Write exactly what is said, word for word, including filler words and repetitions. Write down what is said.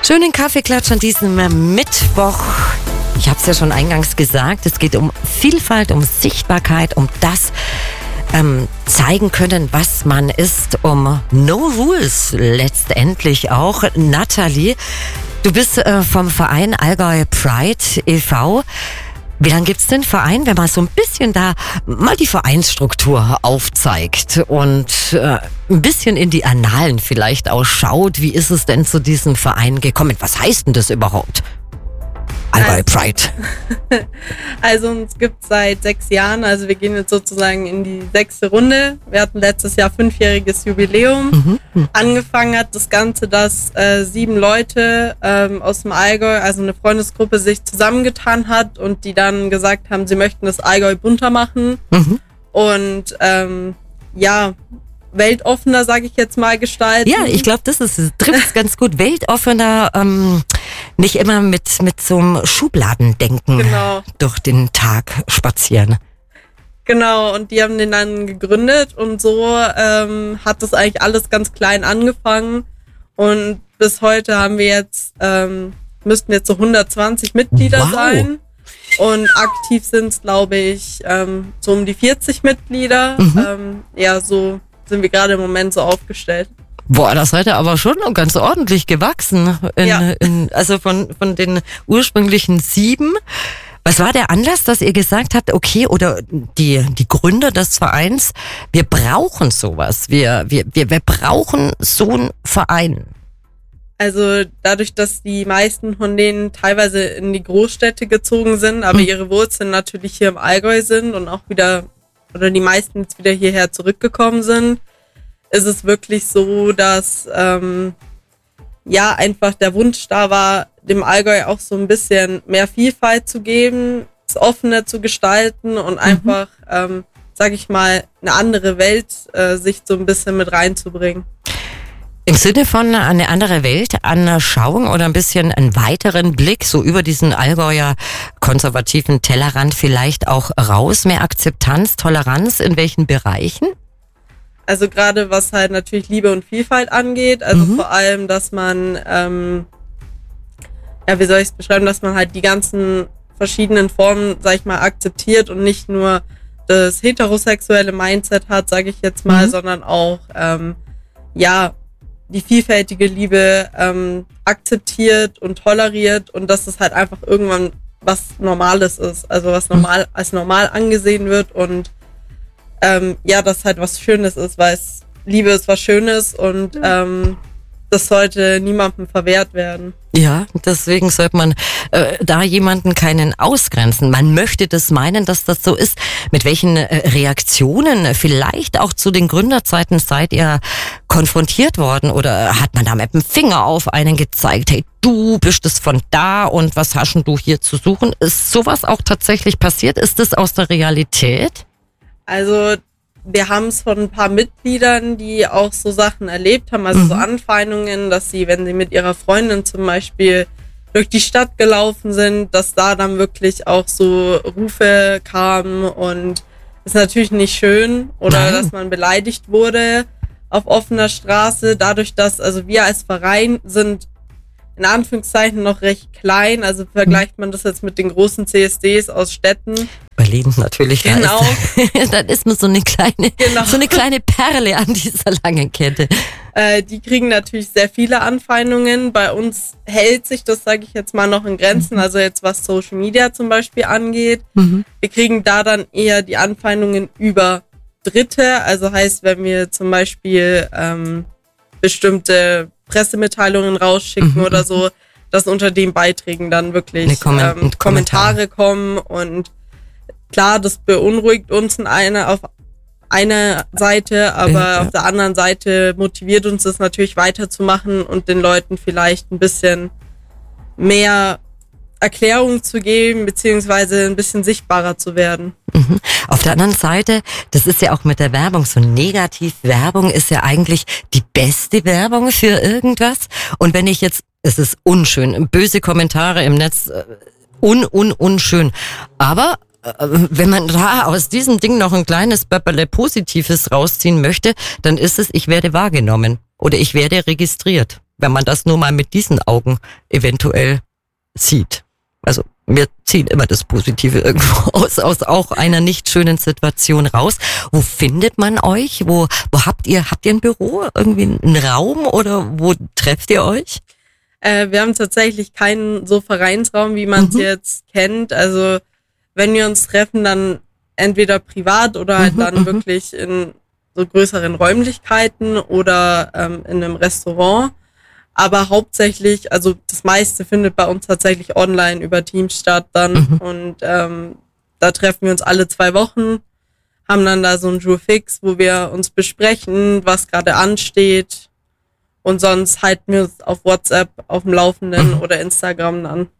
Schönen Kaffeeklatsch an diesem Mittwoch. Ich habe es ja schon eingangs gesagt, es geht um Vielfalt, um Sichtbarkeit, um das ähm, zeigen können, was man ist, um No Rules letztendlich auch. Nathalie, du bist äh, vom Verein Allgäu Pride e V Wie lange gibt's den Verein, wenn man so ein bisschen da mal die Vereinsstruktur aufzeigt und äh, ein bisschen in die Annalen vielleicht auch schaut? Wie ist es denn zu diesem Verein gekommen? Was heißt denn das überhaupt? Allgäu Pride. Also uns gibt es seit sechs Jahren, also wir gehen jetzt sozusagen in die sechste Runde. Wir hatten letztes Jahr fünfjähriges Jubiläum. Mhm. Angefangen hat das Ganze, dass äh, sieben Leute ähm, aus dem Allgäu, also eine Freundesgruppe, sich zusammengetan hat und die dann gesagt haben, sie möchten das Allgäu bunter machen. Mhm. Und ähm, ja, weltoffener, sage ich jetzt mal, gestalten. Ja, ich glaube, das ist trifft es ganz gut. Weltoffener, ähm, nicht immer mit mit so einem Schubladendenken genau. durch den Tag spazieren. Genau, und die haben den dann gegründet und so ähm, hat das eigentlich alles ganz klein angefangen und bis heute haben wir jetzt, ähm, müssten jetzt so hundertzwanzig Mitglieder wow. sein. Und aktiv sind es, glaube ich, ähm, so um die vierzig Mitglieder. Mhm. Ähm, ja, so sind wir gerade im Moment so aufgestellt. Boah, das seid ihr aber schon noch ganz ordentlich gewachsen. In, ja. in, also von, von den ursprünglichen sieben. Was war der Anlass, dass ihr gesagt habt, okay, oder die, die Gründer des Vereins, wir brauchen sowas. Wir, wir, wir, wir brauchen so einen Verein. Also dadurch, dass die meisten von denen teilweise in die Großstädte gezogen sind, aber mhm. ihre Wurzeln natürlich hier im Allgäu sind und auch wieder, oder die meisten jetzt wieder hierher zurückgekommen sind, ist es wirklich so, dass ähm, ja einfach der Wunsch da war, dem Allgäu auch so ein bisschen mehr Vielfalt zu geben, es offener zu gestalten und mhm. einfach, ähm, sag ich mal, eine andere Welt äh, sich so ein bisschen mit reinzubringen. Im Sinne von eine andere Welt anschauen oder ein bisschen einen weiteren Blick so über diesen Allgäuer konservativen Tellerrand vielleicht auch raus, mehr Akzeptanz, Toleranz, in welchen Bereichen? Also gerade was halt natürlich Liebe und Vielfalt angeht, also mhm. vor allem, dass man, ähm, ja, wie soll ich es beschreiben, dass man halt die ganzen verschiedenen Formen, sag ich mal, akzeptiert und nicht nur das heterosexuelle Mindset hat, sage ich jetzt mal, mhm. sondern auch, ähm, ja, die vielfältige Liebe ähm, akzeptiert und toleriert und dass es halt einfach irgendwann was Normales ist, also was normal als normal angesehen wird und ähm, ja, dass halt was Schönes ist, weil es Liebe ist was Schönes und ähm, das sollte niemandem verwehrt werden. Ja, deswegen sollte man äh, da jemanden keinen ausgrenzen. Man möchte das meinen, dass das so ist. Mit welchen äh, Reaktionen vielleicht auch zu den Gründerzeiten seid ihr konfrontiert worden oder hat man da mit dem Finger auf einen gezeigt, hey, du bist es von da und was hast denn du hier zu suchen? Ist sowas auch tatsächlich passiert? Ist das aus der Realität? Also wir haben es von ein paar Mitgliedern, die auch so Sachen erlebt haben, also mhm. so Anfeindungen, dass sie, wenn sie mit ihrer Freundin zum Beispiel durch die Stadt gelaufen sind, dass da dann wirklich auch so Rufe kamen und ist natürlich nicht schön oder Nein. dass man beleidigt wurde auf offener Straße, dadurch, dass, also wir als Verein sind in Anführungszeichen noch recht klein, also vergleicht man das jetzt mit den großen C S Ds aus Städten. Berlin natürlich. Genau. Dann ist man so eine kleine, genau. so eine kleine Perle an dieser langen Kette. Äh, die kriegen natürlich sehr viele Anfeindungen. Bei uns hält sich das, sage ich jetzt mal, noch in Grenzen. Mhm. Also jetzt was Social Media zum Beispiel angeht. Mhm. Wir kriegen da dann eher die Anfeindungen über Dritte. Also heißt, wenn wir zum Beispiel ähm, bestimmte Pressemitteilungen rausschicken mhm. oder so, dass unter den Beiträgen dann wirklich Komment- ähm, Kommentare kommen und klar, das beunruhigt uns in eine, auf einer Seite, aber ja, ja. auf der anderen Seite motiviert uns das natürlich weiterzumachen und den Leuten vielleicht ein bisschen mehr Erklärung zu geben, beziehungsweise ein bisschen sichtbarer zu werden. Mhm. Auf der anderen Seite, das ist ja auch mit der Werbung so, Negativ-Werbung ist ja eigentlich die beste Werbung für irgendwas. Und wenn ich jetzt, es ist unschön, böse Kommentare im Netz, un, un, unschön. Aber äh, wenn man da aus diesem Ding noch ein kleines Böpperle Positives rausziehen möchte, dann ist es, ich werde wahrgenommen oder ich werde registriert. wenn man das nur mal mit diesen Augen eventuell sieht. Also wir ziehen immer das Positive irgendwo aus, aus auch einer nicht schönen Situation raus. Wo findet man euch? Wo, wo habt ihr, habt ihr ein Büro? Irgendwie einen Raum oder wo trefft ihr euch? Äh, wir haben tatsächlich keinen so Vereinsraum, wie man es mhm. jetzt kennt. Also wenn wir uns treffen, dann entweder privat oder halt mhm, dann mhm. wirklich in so größeren Räumlichkeiten oder ähm, in einem Restaurant. Aber hauptsächlich, also das meiste findet bei uns tatsächlich online über Teams statt dann. Mhm. Und ähm, da treffen wir uns alle zwei Wochen, haben dann da so ein Jour fix, wo wir uns besprechen, was gerade ansteht. Und sonst halten wir uns auf WhatsApp auf dem Laufenden mhm. oder Instagram dann.